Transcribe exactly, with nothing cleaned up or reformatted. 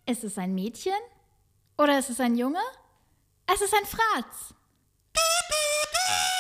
Ist es ein Mädchen? Oder ist es ein Junge? Es ist ein Fratz.